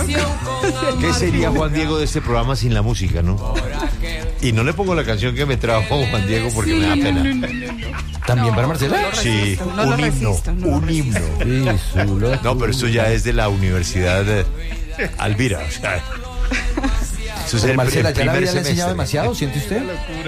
¿Qué sería Juan Diego de este programa sin la música, no? Y no le pongo la canción que me trajo Juan Diego porque me da pena. ¿También para Marcela? Sí, un himno. No, pero esto ya es de la Universidad Alvira, o sea. Eso es Marcela, ¿ya la habían semestre. enseñado demasiado, siente usted?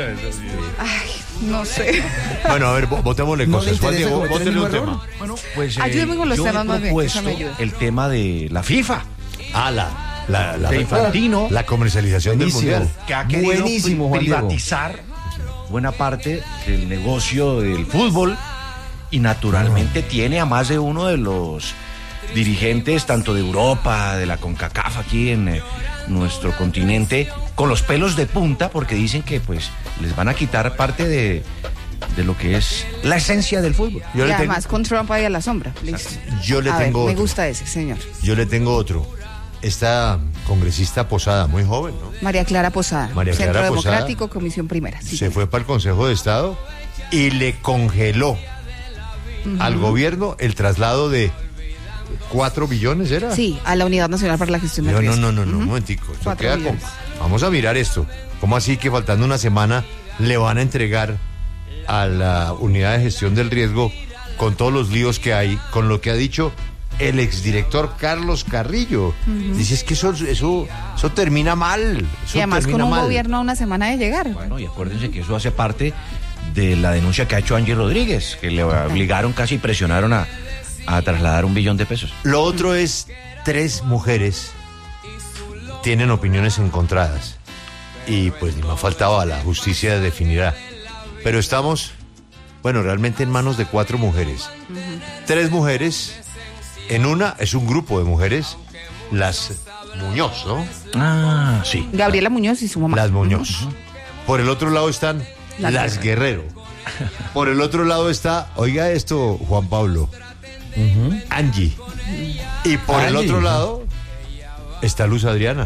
Ay, no sé. Bueno, a ver, votémosle ¿No cosas. le Juan interesa Diego, cometer bótele el un mismo tema. Bueno, pues Ayúdeme con los yo temas he más bien, propuesto eso me ayuda. el tema de la FIFA, Ah, de Infantino, la comercialización Buenísimo. del Mundial. que ha querido Buenísimo, Juan Diego. privatizar buena parte del negocio del fútbol y naturalmente tiene a más de uno de los dirigentes tanto de Europa, de la CONCACAF aquí en nuestro continente, con los pelos de punta porque dicen que pues les van a quitar parte de lo que es la esencia del fútbol. Yo Y le además tengo, con Trump ahí a la sombra. Listo. yo le A ver, tengo me otro. gusta ese, señor. Yo le tengo otro. Esta congresista Posada, muy joven, ¿no? María Clara Posada. María Clara Centro Posada. Democrático, Comisión Primera. Sí, Se fue para el Consejo de Estado y le congeló al gobierno el traslado de 4 billones, ¿era? Sí, a la Unidad Nacional para la Gestión del No, Riesgo. un momentico. Esto 4 queda billones. Vamos a mirar esto. ¿Cómo así que faltando una semana le van a entregar a la Unidad de Gestión del Riesgo con todos los líos que hay, con lo que ha dicho el exdirector Carlos Carrillo? Dice, es que eso termina mal. Eso Y además con termina un mal. gobierno a una semana de llegar. Bueno, y acuérdense que eso hace parte de la denuncia que ha hecho Angie Rodríguez, que le obligaron casi presionaron a trasladar $1 billón. Lo otro es 3 mujeres tienen opiniones encontradas. Y pues ni más faltaba, la justicia definirá. Pero estamos, bueno, realmente en manos de 4 mujeres. 3 mujeres, en una es un grupo de mujeres, las Muñoz, ¿no? Ah, sí. Gabriela Muñoz y su mamá. Las Muñoz. Por el otro lado están las Guerrero. Por el otro lado está, oiga esto, Juan Pablo, Angie. Y por el Angie. otro lado está Luz Adriana.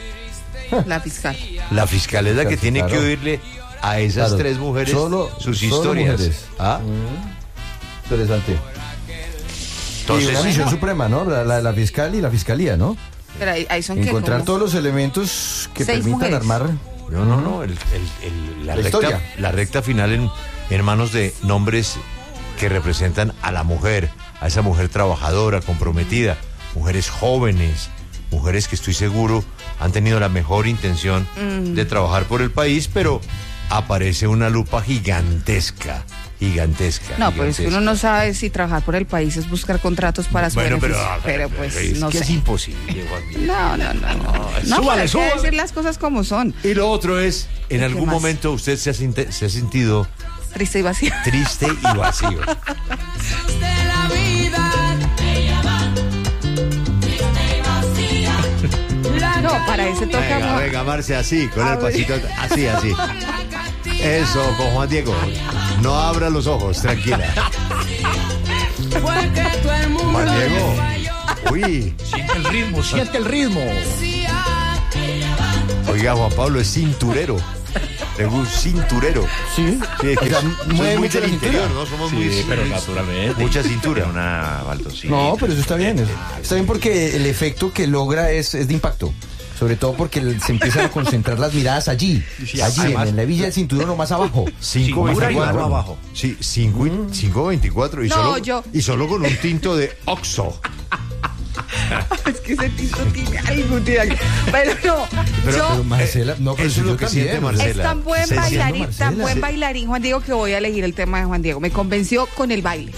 La fiscal. La fiscal es la que Claro. tiene que oírle a esas Claro. 3 mujeres sus solo historias. mujeres. ¿Ah? Interesante. Entonces, y una misión suprema, ¿no? La fiscal y la fiscalía, ¿no? Pero ahí son que Encontrar como todos los elementos que 6 permitan mujeres. armar. no, La historia. la recta final en manos de nombres que representan a la mujer, a esa mujer trabajadora, comprometida, mujeres jóvenes, mujeres que estoy seguro han tenido la mejor intención de trabajar por el país, pero aparece una lupa gigantesca. No, pues uno no sabe si trabajar por el país es buscar contratos para su Bueno, beneficio. pero, Pero pues es no que sé. es imposible, Juan Miguel. No, súbale, pero hay súbale. que decir las cosas como son. Y lo otro es, en ¿Qué algún más? momento usted se ha sentido Triste y vacía. triste y vacío. No, para ese toca Venga, amor. venga, Marce, así, con A el ver. pasito, así. Eso, con Juan Diego. No abra los ojos, tranquila. Juan Diego. Uy, Siente el ritmo. oiga, Juan Pablo es cinturero. Tengo un cinturero. Sí. Sí, es que O sea, soy mueve muy mucho del la interior, cintura. ¿no? Somos Sí, muy... pero naturalmente. Mucha cintura. Una baldosita. No, pero eso está bien. Está bien porque el efecto que logra es de impacto. Sobre todo porque se empiezan a concentrar las miradas allí. Sí, allí, además- en la hebilla del cinturón o más abajo. Cintura y mano abajo. Sí, 5.24 y, No, yo- y solo con un tinto de Oxo. Es que ese tipo tiene algo. Pero no, Pero Marcela, no, pero eso es yo lo que también. siente Marcela. es tan buen Se bailarín, siente tan Marcela. buen bailarín, Juan Diego, que voy a elegir el tema de Juan Diego. Me convenció con el baile.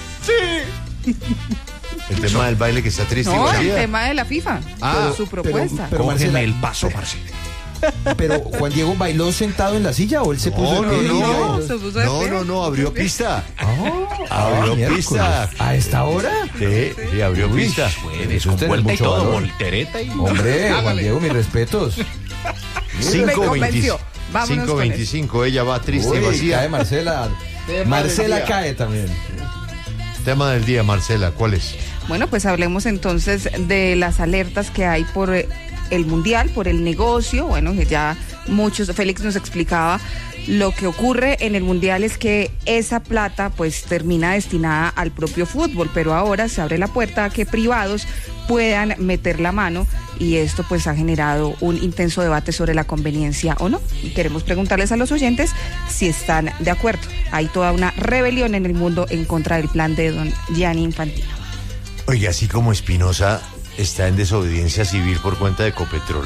El tema del baile que está triste y No, el vacía. tema de la FIFA. Ah, su propuesta. pero Cógeme Marcela, el paso, parce. Pero Juan Diego bailó sentado en la silla o él se puso de pie y bailó? se puso de pie. No, abrió pista. Ah, Abrió miércoles. pista. ¿A esta hora? Sí, abrió pista. Es un Usted vuelta y mucho todo, valor. voltereta y... Hombre, Juan Diego, mis respetos. Me convenció. Vámonos con 5.25, ella va triste y Uy, vacía. cae Marcela. Marcela cae también. Tema del día, Marcela, ¿cuál es? Bueno, pues hablemos entonces de las alertas que hay por el Mundial, por el negocio. Bueno, que ya Félix nos explicaba lo que ocurre en el Mundial es que esa plata pues termina destinada al propio fútbol, pero ahora se abre la puerta a que privados puedan meter la mano, y esto pues ha generado un intenso debate sobre la conveniencia o no. Y queremos preguntarles a los oyentes si están de acuerdo. Hay toda una rebelión en el mundo en contra del plan de don Gianni Infantino. Oye, así como Espinosa está en desobediencia civil por cuenta de Ecopetrol,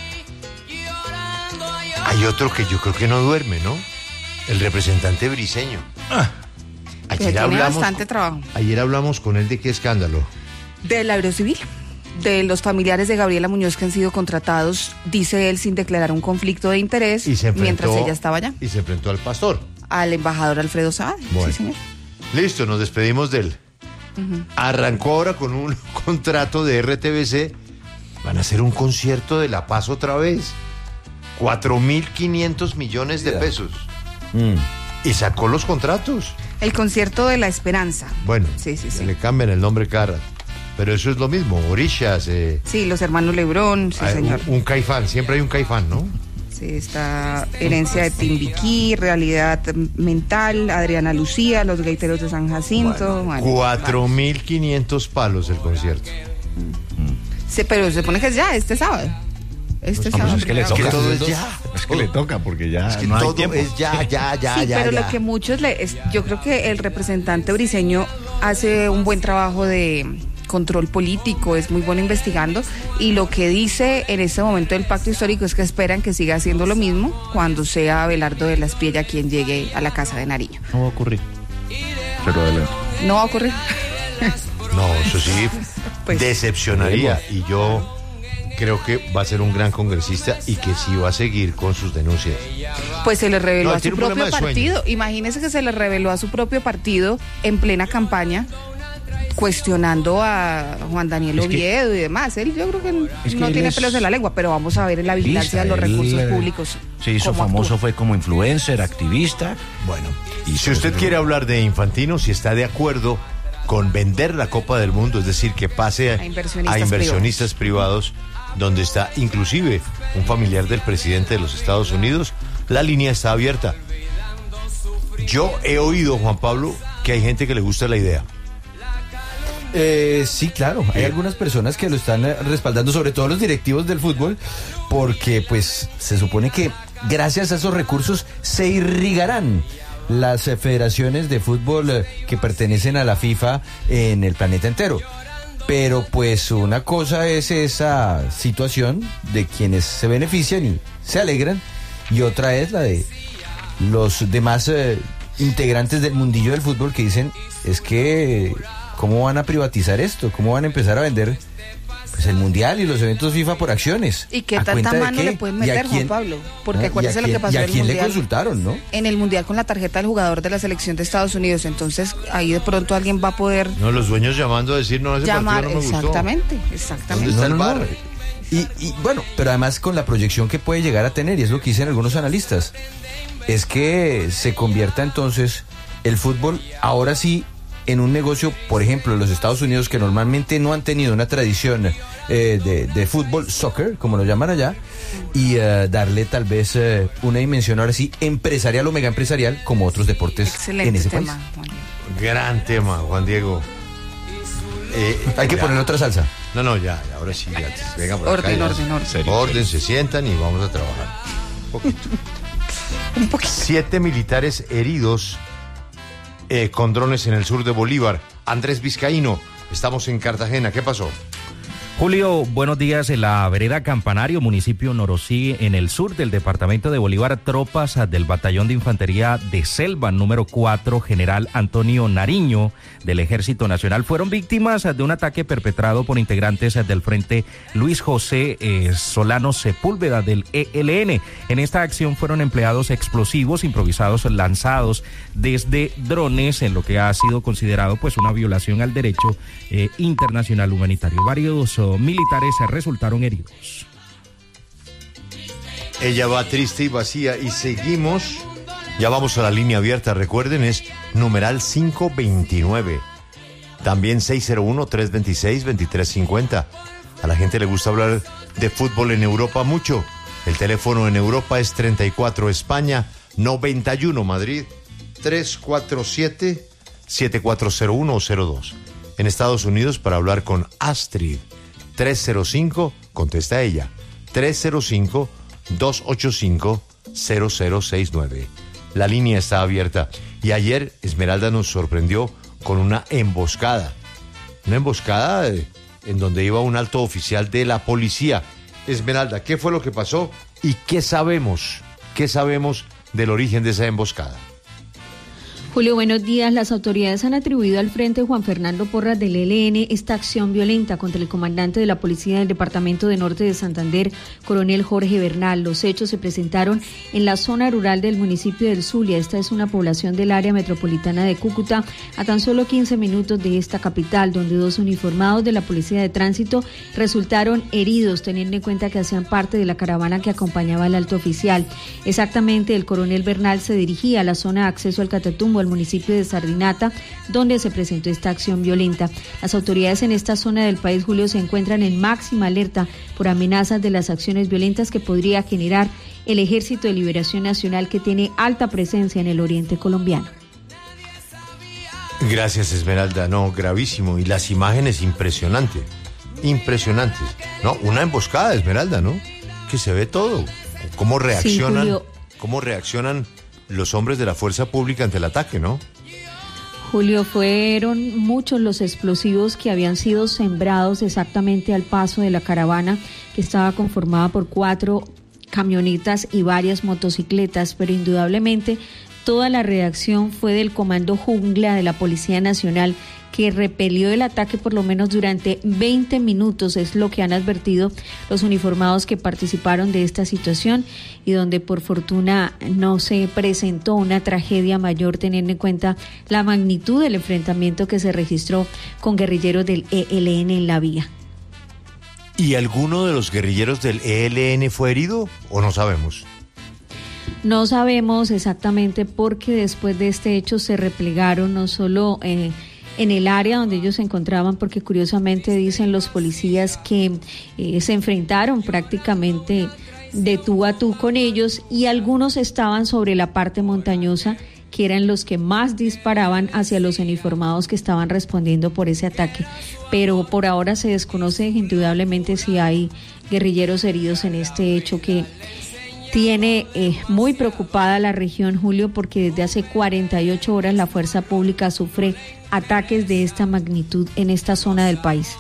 hay otro que yo creo que no duerme, ¿no? El representante Briceño. Pero tiene bastante trabajo. Ayer hablamos con él de qué escándalo. Del Aerocivil, de los familiares de Gabriela Muñoz que han sido contratados, dice él, sin declarar un conflicto de interés, mientras ella estaba allá. Y se enfrentó al pastor. Al embajador Alfredo Saad. Bueno. Sí, señor. Listo, nos despedimos de él. Arrancó ahora con un contrato de RTBC. Van a hacer un concierto de La Paz otra vez. 4.500 millones de pesos. Y sacó los contratos. El concierto de la esperanza. Bueno, sí. le cambian el nombre cada rato. Pero eso es lo mismo, Orishas. Sí, los hermanos Lebrón, sí, señor. Un Caifán, siempre hay un Caifán, ¿no? Sí, está Herencia de Timbiquí, Realidad Mental, Adriana Lucía, Los Gaiteros de San Jacinto. 4.500 palos el concierto. Sí, pero se supone que es ya, este sábado. Sábado. Es que le Es que toca. todo es ya. Es que le toca porque ya Es que no hay todo tiempo. es ya. Sí, pero lo que muchos yo creo que el representante Briceño hace un buen trabajo de control político, es muy bueno investigando, y lo que dice en este momento del pacto histórico es que esperan que siga haciendo lo mismo cuando sea Abelardo de la Espriella quien llegue a la Casa de Nariño. No va a ocurrir. Pero adelante. No va a ocurrir. No, eso sí, Pues, decepcionaría. Y yo creo que va a ser un gran congresista y que sí va a seguir con sus denuncias. Pues se le reveló No, a su tiene un problema propio de sueño. partido. Imagínese que se le reveló a su propio partido en plena campaña, cuestionando a Juan Daniel Oviedo y demás. Él, yo creo que no él tiene es pelos en la lengua, pero vamos a ver en la vigilancia de los recursos públicos. Se hizo cómo famoso, actúa. fue como influencer, activista. Bueno, Y si usted quiere hablar de Infantino, si está de acuerdo con vender la Copa del Mundo, es decir, que pase A inversionistas inversionistas privados, donde está inclusive un familiar del presidente de los Estados Unidos, la línea está abierta. Yo he oído, Juan Pablo, que hay gente que le gusta la idea. Sí, claro, hay algunas personas que lo están respaldando, sobre todo los directivos del fútbol, porque pues se supone que gracias a esos recursos se irrigarán las federaciones de fútbol que pertenecen a la FIFA en el planeta entero. Pero pues una cosa es esa situación de quienes se benefician y se alegran, y otra es la de los demás integrantes del mundillo del fútbol que dicen, es que ¿cómo van a privatizar esto? ¿Cómo van a empezar a vender pues el mundial y los eventos FIFA por acciones? ¿Y qué ¿A tanta cuenta de mano qué? le pueden ¿Y a meter, Juan quién? Pablo? Porque ¿Y acuérdese a lo que quién- pasó ¿Y en a el quién le mundial? consultaron, no? En el mundial con la tarjeta del jugador de la selección de Estados Unidos. Entonces ahí de pronto alguien va a poder No, los dueños llamando a decir, no, ese llamar. partido no me gustó. Exactamente. ¿Dónde está el VAR? Y bueno, pero además con la proyección que puede llegar a tener, y es lo que dicen algunos analistas, es que se convierta entonces el fútbol ahora sí en un negocio, por ejemplo, en los Estados Unidos, que normalmente no han tenido una tradición de fútbol, soccer, como lo llaman allá, y darle tal vez una dimensión ahora sí empresarial o mega empresarial como otros deportes en excelente ese tema, país. Juan Diego. Gran tema, Juan Diego. Hay que ya. poner otra salsa. No, ya, ahora sí, ya. Venga por acá, Orden, ya. orden, orden. Serio, Orden, se sientan y vamos a trabajar. Un poquito. 7 militares heridos con drones en el sur de Bolívar. Andrés Vizcaíno, estamos en Cartagena. ¿Qué pasó? Julio, buenos días. En la vereda Campanario, municipio Norosí, en el sur del departamento de Bolívar, tropas del batallón de infantería de Selva, número 4, general Antonio Nariño, del Ejército Nacional, fueron víctimas de un ataque perpetrado por integrantes del Frente Luis José Solano Sepúlveda, del ELN. En esta acción fueron empleados explosivos improvisados lanzados desde drones, en lo que ha sido considerado pues una violación al derecho internacional humanitario. Varios militares resultaron heridos. Ella va triste y vacía y seguimos. Ya vamos a la línea abierta, recuerden, es numeral 529. También 601-326-2350. A la gente le gusta hablar de fútbol en Europa mucho. El teléfono en Europa es 34 España, 91 Madrid, 347-7401 o 02. En Estados Unidos para hablar con Astrid 305, contesta ella, 305-285-0069. La línea está abierta. Y ayer Esmeralda nos sorprendió con una emboscada. Una emboscada en donde iba un alto oficial de la policía. Esmeralda, ¿qué fue lo que pasó? ¿Y qué sabemos? ¿Qué sabemos del origen de esa emboscada? Julio, buenos días. Las autoridades han atribuido al Frente Juan Fernando Porras del ELN esta acción violenta contra el comandante de la Policía del Departamento de Norte de Santander, coronel Jorge Bernal. Los hechos se presentaron en la zona rural del municipio del Zulia. Esta es una población del área metropolitana de Cúcuta, a tan solo 15 minutos de esta capital, donde 2 uniformados de la Policía de Tránsito resultaron heridos, teniendo en cuenta que hacían parte de la caravana que acompañaba al alto oficial. Exactamente, el coronel Bernal se dirigía a la zona de acceso al Catatumbo, al municipio de Sardinata, donde se presentó esta acción violenta. Las autoridades en esta zona del país, Julio, se encuentran en máxima alerta por amenazas de las acciones violentas que podría generar el Ejército de Liberación Nacional, que tiene alta presencia en el oriente colombiano. Gracias, Esmeralda. No, gravísimo. Y las imágenes impresionantes. No, una emboscada, Esmeralda, ¿no? Que se ve todo. ¿Cómo reaccionan? Sí, Julio. ¿Cómo reaccionan los hombres de la fuerza pública ante el ataque, no? Julio, fueron muchos los explosivos que habían sido sembrados exactamente al paso de la caravana, que estaba conformada por 4 camionetas y varias motocicletas, pero indudablemente toda la reacción fue del Comando Jungla de la Policía Nacional, que repelió el ataque por lo menos durante 20 minutos, es lo que han advertido los uniformados que participaron de esta situación, y donde por fortuna no se presentó una tragedia mayor, teniendo en cuenta la magnitud del enfrentamiento que se registró con guerrilleros del ELN en la vía. ¿Y alguno de los guerrilleros del ELN fue herido o no sabemos? No sabemos exactamente, porque después de este hecho se replegaron, no solo en el área donde ellos se encontraban, porque curiosamente dicen los policías que se enfrentaron prácticamente de tú a tú con ellos, y algunos estaban sobre la parte montañosa, que eran los que más disparaban hacia los uniformados que estaban respondiendo por ese ataque. Pero por ahora se desconoce indudablemente si hay guerrilleros heridos en este hecho que tiene muy preocupada la región, Julio, porque desde hace 48 horas la fuerza pública sufre ataques de esta magnitud en esta zona del país.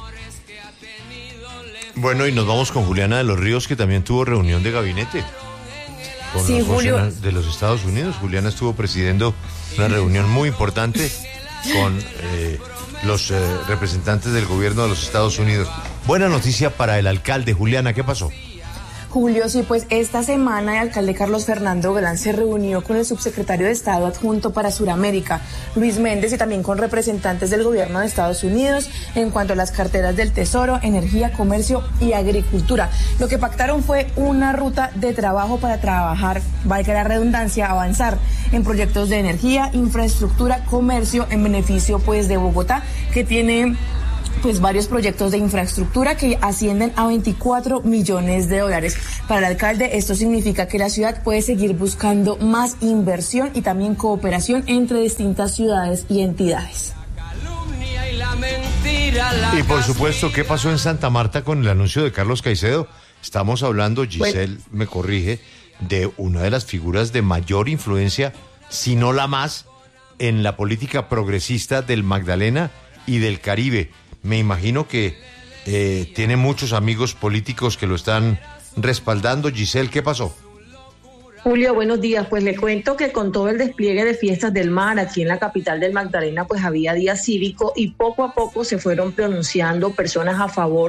Bueno, y nos vamos con Juliana de los Ríos, que también tuvo reunión de gabinete con sí, los funcionarios de los Estados Unidos. Juliana estuvo presidiendo una reunión muy importante con los representantes del gobierno de los Estados Unidos. Buena noticia para el alcalde. Juliana, ¿qué pasó? Julio, sí, pues esta semana el alcalde Carlos Fernando Galán se reunió con el subsecretario de Estado adjunto para Suramérica, Luis Méndez, y también con representantes del gobierno de Estados Unidos en cuanto a las carteras del Tesoro, Energía, Comercio y Agricultura. Lo que pactaron fue una ruta de trabajo para trabajar, valga la redundancia, avanzar en proyectos de energía, infraestructura, comercio, en beneficio pues de Bogotá, que tiene pues varios proyectos de infraestructura que ascienden a 24 millones de dólares. Para el alcalde, esto significa que la ciudad puede seguir buscando más inversión y también cooperación entre distintas ciudades y entidades. Y por supuesto, ¿qué pasó en Santa Marta con el anuncio de Carlos Caicedo? Estamos hablando, Giselle me corrige, de una de las figuras de mayor influencia, si no la más, en la política progresista del Magdalena y del Caribe. Me imagino que tiene muchos amigos políticos que lo están respaldando. Giselle, ¿qué pasó? Julio, buenos días. Pues le cuento que con todo el despliegue de fiestas del mar aquí en la capital del Magdalena, pues había día cívico y poco a poco se fueron pronunciando personas a favor